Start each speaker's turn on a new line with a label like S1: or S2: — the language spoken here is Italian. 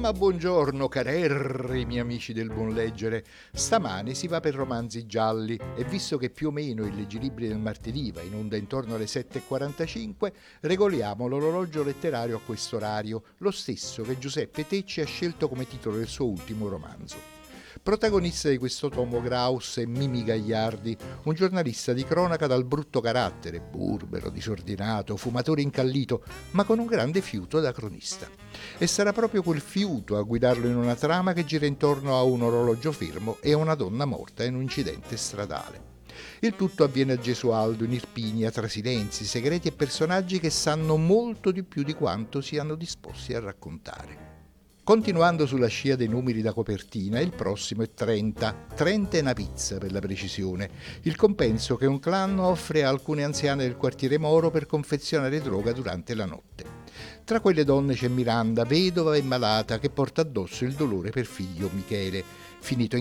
S1: Ma buongiorno carerrimi amici del buon leggere. Stamane si va per romanzi gialli e visto che più o meno il Legilibri del martedì va in onda intorno alle 7:45, regoliamo l'orologio letterario a questo orario, lo stesso che Giuseppe Tecci ha scelto come titolo del suo ultimo romanzo. Protagonista di questo tomo Graus è Mimi Gagliardi, un giornalista di cronaca dal brutto carattere, burbero, disordinato, fumatore incallito, ma con un grande fiuto da cronista. E sarà proprio quel fiuto a guidarlo in una trama che gira intorno a un orologio fermo e a una donna morta in un incidente stradale. Il tutto avviene a Gesualdo, in Irpinia, tra silenzi, segreti e personaggi che sanno molto di più di quanto siano disposti a raccontare. Continuando sulla scia dei numeri da copertina, il prossimo è 30 è una pizza per la precisione, il compenso che un clan offre a alcune anziane del quartiere Moro per confezionare droga durante la notte. Tra quelle donne c'è Miranda, vedova e malata, che porta addosso il dolore per figlio Michele, finito